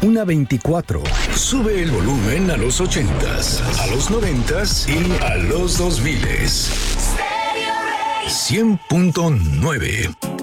una 24. Sube el volumen a los 80s, a los 90s y a los 2000s. 100.9